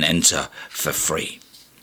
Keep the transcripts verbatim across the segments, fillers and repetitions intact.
enter for free.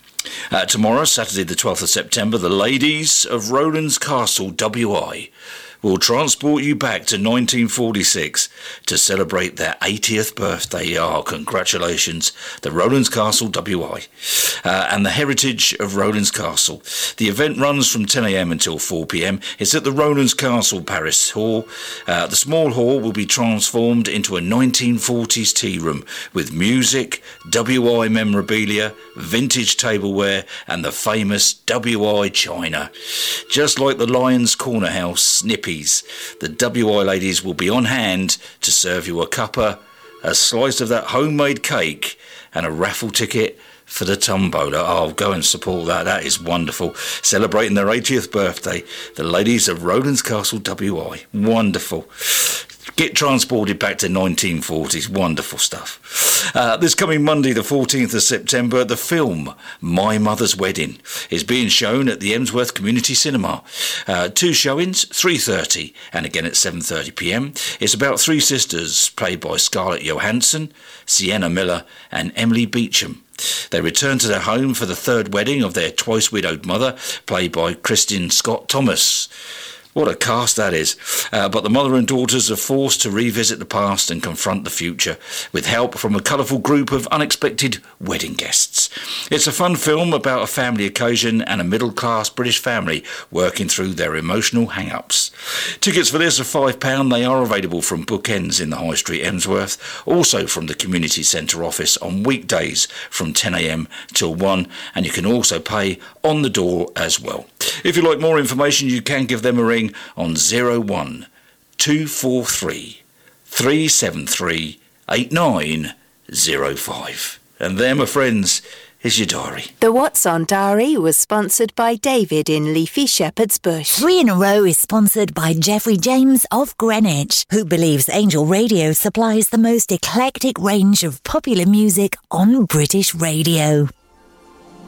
Uh, tomorrow, Saturday the twelfth of September, the ladies of Rowlands Castle, W I, will transport you back to nineteen forty-six to celebrate their eightieth birthday. Ah, oh, congratulations, the Rowlands Castle, W I, uh, and the heritage of Rowlands Castle. The event runs from ten a m until four p m. It's at the Rowlands Castle Parish Hall. Uh, the small hall will be transformed into a nineteen forties tea room with music, W I memorabilia, vintage tableware, and the famous W I china. Just like the Lions Corner House, Snippies, the W I ladies will be on hand to serve you a cuppa, a slice of that homemade cake, and a raffle ticket for the tombola. Oh, go and support that. That is wonderful. Celebrating their eightieth birthday, the ladies of Rowlands Castle, W I. Wonderful. Get transported back to nineteen forties. Wonderful stuff. Uh, this coming Monday, the fourteenth of September, the film My Mother's Wedding is being shown at the Emsworth Community Cinema. Uh, two showings, three thirty and again at seven thirty p m. It's about three sisters played by Scarlett Johansson, Sienna Miller and Emily Beecham. They return to their home for the third wedding of their twice-widowed mother, played by Kristen Scott Thomas. What a cast that is. Uh, but the mother and daughters are forced to revisit the past and confront the future with help from a colourful group of unexpected wedding guests. It's a fun film about a family occasion and a middle-class British family working through their emotional hang-ups. Tickets for this are five pounds. They are available from Bookends in the High Street, Emsworth, also from the Community Centre office on weekdays from ten a m till one, and you can also pay on the door as well. If you'd like more information, you can give them a ring on zero one two four three three seven three eight nine zero five. And there, my friends, is your diary. The What's On Diary was sponsored by David in Leafy Shepherd's Bush. Three in a Row is sponsored by Jeffrey James of Greenwich, who believes Angel Radio supplies the most eclectic range of popular music on British radio.